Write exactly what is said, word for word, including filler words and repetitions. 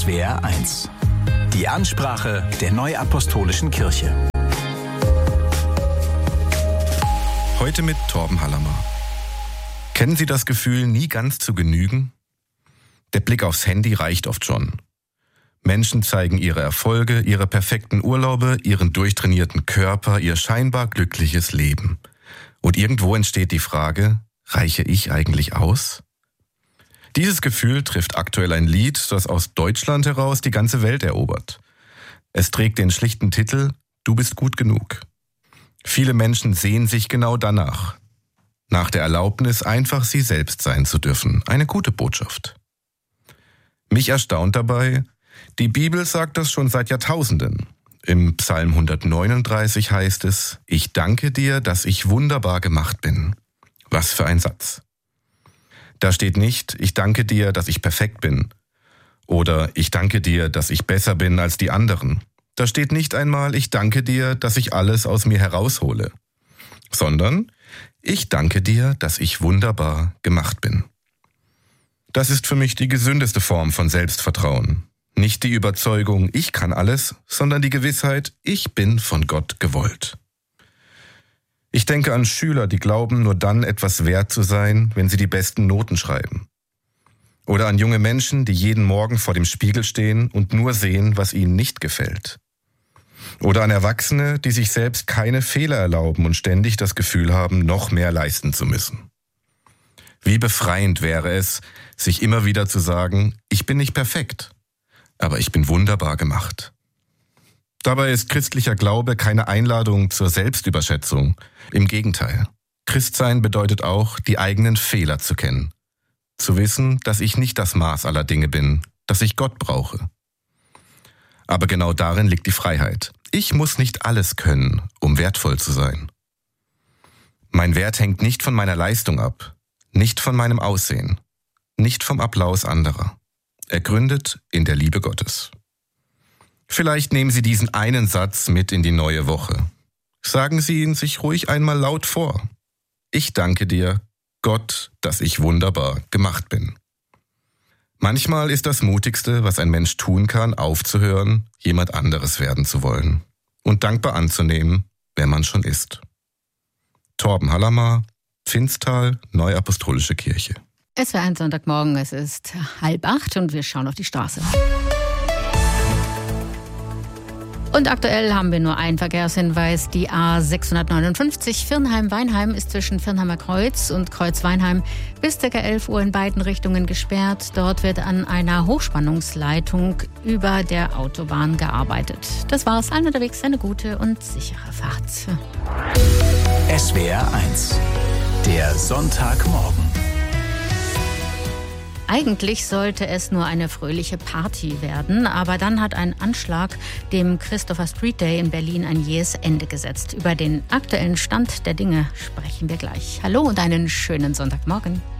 S W R eins. Die Ansprache der Neuapostolischen Kirche. Heute mit Torben Hallermer. Kennen Sie das Gefühl, nie ganz zu genügen? Der Blick aufs Handy reicht oft schon. Menschen zeigen ihre Erfolge, ihre perfekten Urlaube, ihren durchtrainierten Körper, ihr scheinbar glückliches Leben. Und irgendwo entsteht die Frage, reiche ich eigentlich aus? Dieses Gefühl trifft aktuell ein Lied, das aus Deutschland heraus die ganze Welt erobert. Es trägt den schlichten Titel »Du bist gut genug«. Viele Menschen sehen sich genau danach. Nach der Erlaubnis, einfach sie selbst sein zu dürfen. Eine gute Botschaft. Mich erstaunt dabei, die Bibel sagt das schon seit Jahrtausenden. Im Psalm hundertneununddreißig heißt es, »Ich danke dir, dass ich wunderbar gemacht bin.« Was für ein Satz. Da steht nicht, ich danke dir, dass ich perfekt bin. Oder ich danke dir, dass ich besser bin als die anderen. Da steht nicht einmal, ich danke dir, dass ich alles aus mir heraushole. Sondern, ich danke dir, dass ich wunderbar gemacht bin. Das ist für mich die gesündeste Form von Selbstvertrauen. Nicht die Überzeugung, ich kann alles, sondern die Gewissheit, ich bin von Gott gewollt. Ich denke an Schüler, die glauben, nur dann etwas wert zu sein, wenn sie die besten Noten schreiben. Oder an junge Menschen, die jeden Morgen vor dem Spiegel stehen und nur sehen, was ihnen nicht gefällt. Oder an Erwachsene, die sich selbst keine Fehler erlauben und ständig das Gefühl haben, noch mehr leisten zu müssen. Wie befreiend wäre es, sich immer wieder zu sagen, ich bin nicht perfekt, aber ich bin wunderbar gemacht. Dabei ist christlicher Glaube keine Einladung zur Selbstüberschätzung. Im Gegenteil. Christsein bedeutet auch, die eigenen Fehler zu kennen. Zu wissen, dass ich nicht das Maß aller Dinge bin, dass ich Gott brauche. Aber genau darin liegt die Freiheit. Ich muss nicht alles können, um wertvoll zu sein. Mein Wert hängt nicht von meiner Leistung ab, nicht von meinem Aussehen, nicht vom Applaus anderer. Er gründet in der Liebe Gottes. Vielleicht nehmen Sie diesen einen Satz mit in die neue Woche. Sagen Sie ihn sich ruhig einmal laut vor. Ich danke dir, Gott, dass ich wunderbar gemacht bin. Manchmal ist das Mutigste, was ein Mensch tun kann, aufzuhören, jemand anderes werden zu wollen und dankbar anzunehmen, wer man schon ist. Torben Hallermer, Pfinstal, Neuapostolische Kirche. Es war ein Sonntagmorgen, es ist halb acht und wir schauen auf die Straße. Und aktuell haben wir nur einen Verkehrshinweis. Die A sechshundertneunundfünfzig Virnheim-Weinheim ist zwischen Virnheimer Kreuz und Kreuz-Weinheim bis ca. elf Uhr in beiden Richtungen gesperrt. Dort wird an einer Hochspannungsleitung über der Autobahn gearbeitet. Das war's. Allen unterwegs eine gute und sichere Fahrt. S W R eins. Der Sonntagmorgen. Eigentlich sollte es nur eine fröhliche Party werden, aber dann hat ein Anschlag dem Christopher Street Day in Berlin ein jähes Ende gesetzt. Über den aktuellen Stand der Dinge sprechen wir gleich. Hallo und einen schönen Sonntagmorgen.